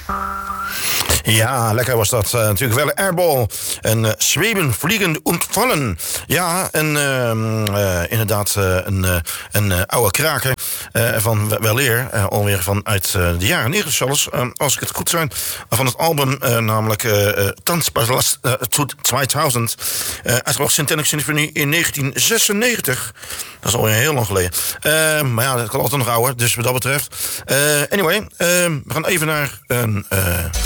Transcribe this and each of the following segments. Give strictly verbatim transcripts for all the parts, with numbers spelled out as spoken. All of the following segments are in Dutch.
Ja, lekker was dat. Uh, natuurlijk wel Airball en uh, Schweben, Vliegen und Fallen. Ja, en uh, uh, inderdaad uh, een, uh, een uh, oude kraker uh, van weleer. Uh, alweer vanuit uh, de jaren negentig zelfs. Uh, als ik het goed zijn. Van het album uh, namelijk uh, uh, Tanzpalast uh, tweeduizend. Uh, uitgebracht Sint-Annick Symphony in negentien zesennegentig. Dat is alweer heel lang geleden. Uh, maar ja, dat kan altijd nog ouder. Dus wat dat betreft. Uh, anyway, uh, we gaan even naar een... Uh,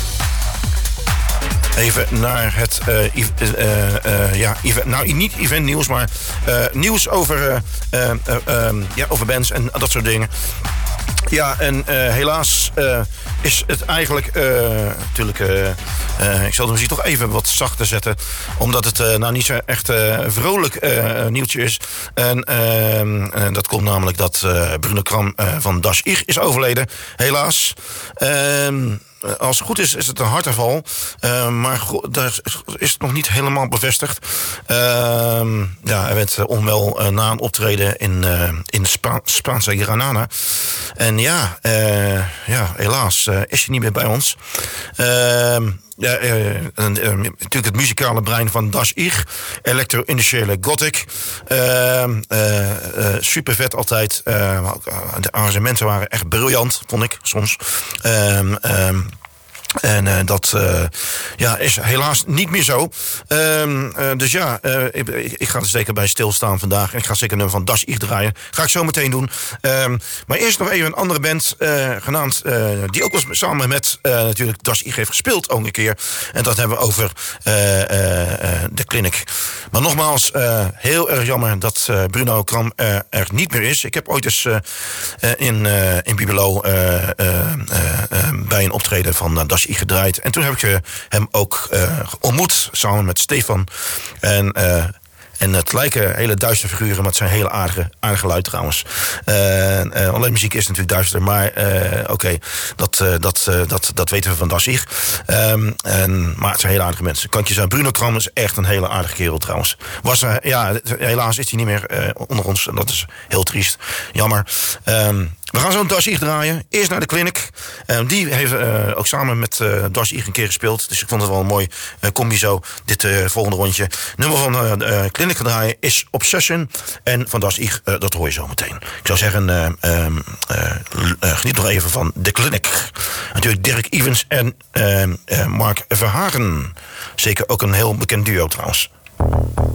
Even naar het, uh, uh, uh, ja, event, nou niet event nieuws, maar uh, nieuws over, uh, uh, uh, um, ja, over bands en dat soort dingen. Ja, en uh, helaas uh, is het eigenlijk, uh, natuurlijk, uh, uh, ik zal de muziek toch even wat zachter zetten, omdat het uh, nou niet zo echt uh, vrolijk uh, nieuwtje is. En uh, uh, dat komt namelijk dat uh, Bruno Kram uh, van Das Ich is overleden, helaas. Uh, Als het goed is, is het een hartaanval. Uh, maar go- daar is het nog niet helemaal bevestigd. Uh, ja, hij werd onwel uh, na een optreden in, uh, in Spa- Spaanse Granada. En ja, uh, ja helaas uh, is hij niet meer bij ons. Uh, Ja, uh, uh, uh, natuurlijk het muzikale brein van Das Ich. Electro-industriële gothic. Uh, uh, uh, super vet altijd. Uh, de arrangementen waren echt briljant, vond ik soms. Uh, uh, En uh, dat uh, ja, is helaas niet meer zo. Uh, uh, dus ja, uh, ik, ik ga er zeker bij stilstaan vandaag. En ik ga zeker een nummer van Das Ich draaien. Ga ik zo meteen doen. Uh, maar eerst nog even een andere band uh, genaamd... Uh, die ook wel samen met uh, natuurlijk Das Ich heeft gespeeld ook een keer. En dat hebben we over uh, uh, uh, de Clinic. Maar nogmaals, uh, heel erg jammer dat uh, Bruno Kram uh, er niet meer is. Ik heb ooit eens uh, uh, in, uh, in Bibelo uh, uh, uh, uh, bij een optreden van uh, Das Ich gedraaid. En toen heb ik uh, hem ook uh, ontmoet, samen met Stefan. En... Uh, En het lijken hele duistere figuren, maar het zijn hele aardige, aardige lui trouwens. Uh, uh, alleen muziek is natuurlijk duister, maar uh, oké, okay, dat, uh, dat, uh, dat, dat weten we van Das Ich. Um, en, maar het zijn hele aardige mensen. Kan ik je zeggen, Bruno Kram is echt een hele aardige kerel trouwens. Was, uh, ja, helaas is hij niet meer uh, onder ons en dat is heel triest. Jammer. Um, We gaan zo een Das Ich draaien. Eerst naar de Clinic. Uh, die heeft uh, ook samen met uh, Das Ich een keer gespeeld. Dus ik vond het wel een mooi uh, combi zo. Dit uh, volgende rondje. Nummer van uh, uh, Clinic gaan draaien is Obsession. En van Das Ich, uh, dat hoor je zo meteen. Ik zou zeggen, uh, uh, uh, uh, geniet nog even van de Clinic. Natuurlijk Dirk Evans en uh, uh, Mark Verhagen. Zeker ook een heel bekend duo trouwens.